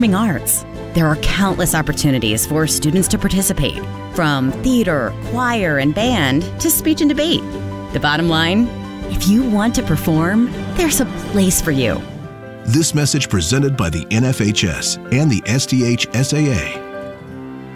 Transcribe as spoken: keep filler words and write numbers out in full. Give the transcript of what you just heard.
Arts. There are countless opportunities for students to participate, from theater, choir, and band to speech and debate. The bottom line, if you want to perform, there's a place for you. This message presented by the N F H S and the S T H S A A.